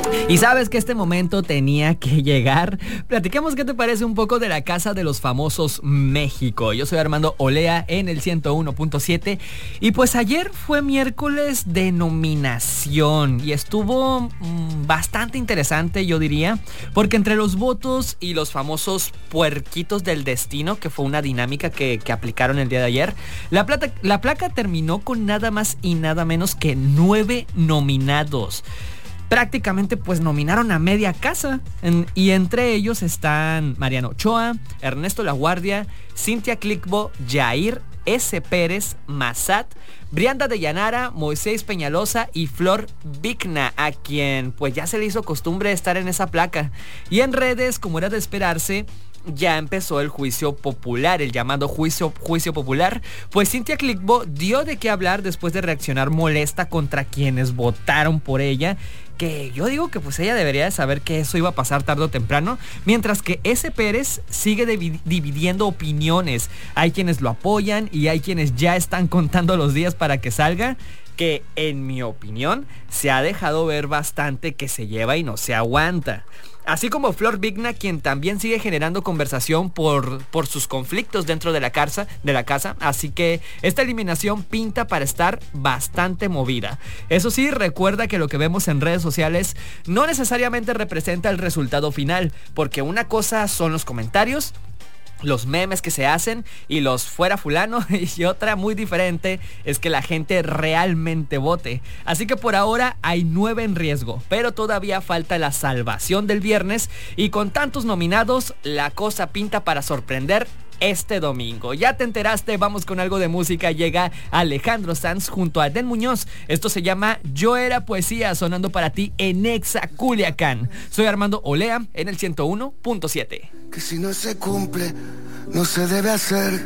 Y sabes que este momento tenía que llegar. Platiquemos qué te parece un poco de la Casa de los Famosos México. Yo soy Armando Olea en el 101.7. Y pues ayer fue miércoles de nominación. Y estuvo bastante interesante, yo diría. Porque entre los votos y los famosos puerquitos del destino, que fue una dinámica que aplicaron el día de ayer, la placa terminó con nada más y nada menos que 9 nominados. Prácticamente pues nominaron a media casa y entre ellos están Mariano Ochoa, Ernesto La Guardia, Cintia Clickbo, Jair S. Pérez, Massat, Brianda de Llanara, Moisés Peñalosa y Flor Vigna, a quien pues ya se le hizo costumbre estar en esa placa. Y en redes, como era de esperarse, ya empezó el juicio popular, el llamado juicio popular, pues Cintia Clickbo dio de qué hablar después de reaccionar molesta contra quienes votaron por ella, que yo digo que pues ella debería de saber que eso iba a pasar tarde o temprano, mientras que S. Pérez sigue dividiendo opiniones. Hay quienes lo apoyan y hay quienes ya están contando los días para que salga, que en mi opinión se ha dejado ver bastante que se lleva y no se aguanta. Así como Flor Vigna, quien también sigue generando conversación por sus conflictos dentro de la casa. Así que esta eliminación pinta para estar bastante movida. Eso sí, recuerda que lo que vemos en redes sociales no necesariamente representa el resultado final, porque una cosa son los comentarios, los memes que se hacen y los fuera fulano, y otra muy diferente es que la gente realmente vote. Así que por ahora hay 9 en riesgo, pero todavía falta la salvación del viernes, y con tantos nominados la cosa pinta para sorprender este domingo. Ya te enteraste, vamos con algo de música. Llega Alejandro Sanz junto a Adén Muñoz. Esto se llama Yo Era Poesía, sonando para ti en Exa Culiacán. Soy Armando Olea en el 101.7. Que si no se cumple, no se debe hacer.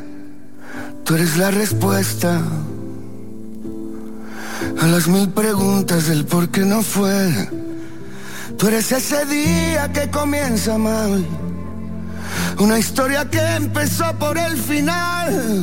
Tú eres la respuesta a las 1000 preguntas del por qué no fue. Tú eres ese día que comienza mal, una historia que empezó por el final.